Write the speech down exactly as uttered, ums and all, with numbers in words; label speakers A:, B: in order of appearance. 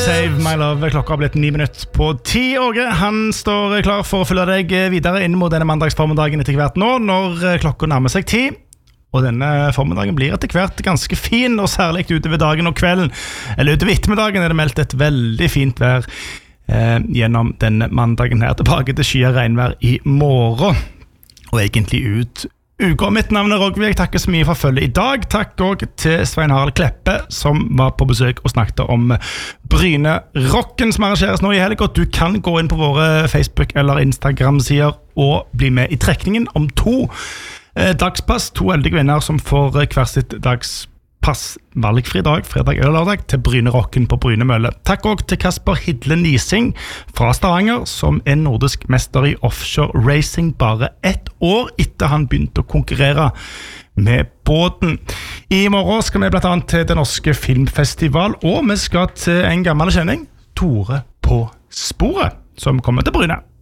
A: Save My Love. Klokka har blitt ni minutter på ti. Åge, han står klar for å følge deg videre inn mot denne mandagsformiddagen etter hvert nå, når klokka nærmer seg ti. Og denne formiddagen blir etter hvert ganske fin, og særlig utover dagen og kvelden, eller utover ettermiddagen er det meldt et veldig fint vær eh, gjennom denne mandagen her, tilbake til sky og regnvær i morgen, og egentlig ut uka. Mitt navn er Rogvik, takker så mye for følge i dag. Takk også til Svein Harald Kleppe, som var på besøk og snakket om Bryne Rocken, som arrangeres nå i helg. Du kan gå inn på våre Facebook- eller Instagram-sider og bli med i trekningen om to eh, dagspass, to heldige vinner som får hver sitt dagspass, valgfri dag, fredag eller lørdag, til Bryne Rocken på Bryne Mølle. Takk også til Kasper Hidle Nising fra Stavanger, som er nordisk mester i offshore racing bare ett år etter han begynte å konkurrere med båten. I morgen skal vi blant annet til den norske filmfestival, og vi skal til en gammel kjenning, Tore på sporet, som kommer til Bryne.